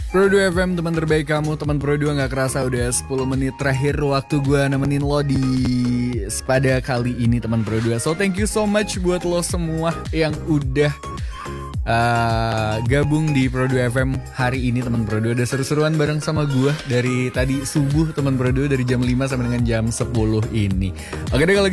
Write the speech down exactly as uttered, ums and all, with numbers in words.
Pro dua F M, teman terbaik kamu. Teman Pro dua, gak kerasa udah sepuluh menit terakhir waktu gue nemenin lo di pada kali ini teman Pro dua. So thank you so much buat lo semua yang udah uh, gabung di Pro dua F M hari ini teman Pro dua. Udah seru-seruan bareng sama gue dari tadi subuh teman Pro dua, dari jam lima sampai dengan jam sepuluh ini. Oke deh kalau